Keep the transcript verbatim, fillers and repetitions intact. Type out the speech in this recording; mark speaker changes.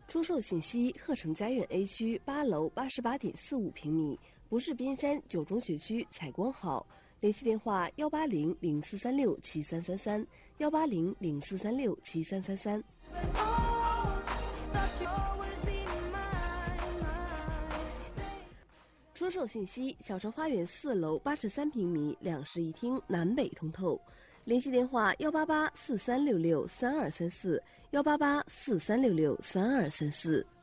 Speaker 1: 出售信息：鹤城家苑 A 区八楼八十八点四五平米，不是边山九中学区采光好。联系电话：幺八零零四三六七三三三，幺八零零四三六七三三三。出售信息：小城花园四楼八十三平米，两室一厅，南北通透。联系电话：幺八八四三六六三二三四，幺八八四三六六三二三四。